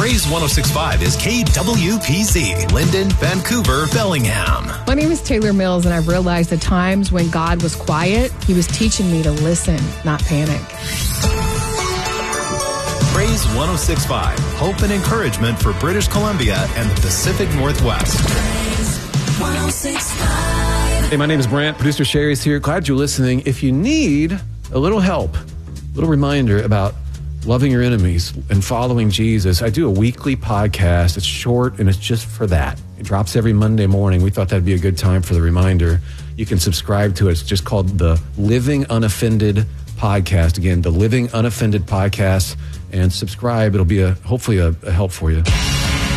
Praise 106.5 is KWPZ, Linden, Vancouver, Bellingham. My name is Taylor Mills, and I've realized the times when God was quiet, he was teaching me to listen, not panic. Praise 106.5, hope and encouragement for British Columbia and the Pacific Northwest. Praise 106.5. Hey, my name is Brant. Producer Sherry's here. Glad you're listening. If you need a little help, a little reminder about loving your enemies and following Jesus, I do a weekly podcast. It's short and it's just for that. It drops every Monday morning. We thought that'd be a good time for the reminder. You can subscribe to it. It's just called the Living Unoffended Podcast. Again, the Living Unoffended Podcast. And subscribe. It'll be hopefully a help for you.